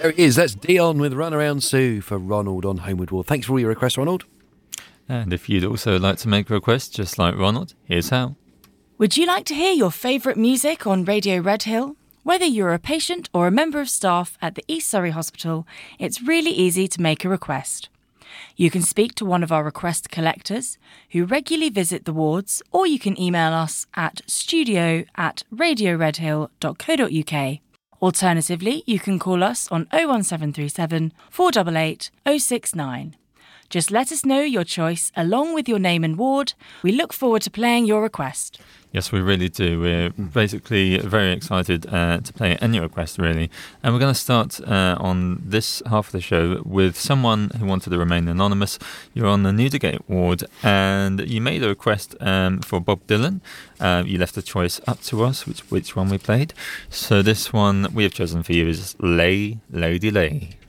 There it is. That's Dion with Runaround Sue for Ronald on Homeward War. Thanks for all your requests, Ronald. And if you'd also like to make a request just like Ronald, here's how. Would you like to hear your favourite music on Radio Redhill? Whether you're a patient or a member of staff at the East Surrey Hospital, it's really easy to make a request. You can speak to one of our request collectors who regularly visit the wards, or you can email us at studio@radioredhill.co.uk. Alternatively, you can call us on 01737 488 069. Just let us know your choice along with your name and ward. We look forward to playing your request. Yes, we really do. We're basically very excited to play any request, really. And we're going to start on this half of the show with someone who wanted to remain anonymous. You're on the Newdigate ward, and you made a request for Bob Dylan. You left the choice up to us, which one we played. So this one we have chosen for you is Lay, Lady Lay.